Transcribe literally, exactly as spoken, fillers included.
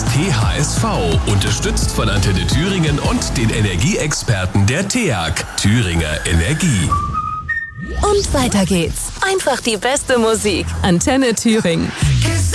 ist T H S V, unterstützt von Antenne Thüringen und den Energieexperten der T E A G, Thüringer Energie. Und weiter geht's. Einfach die beste Musik. Antenne Thüringen.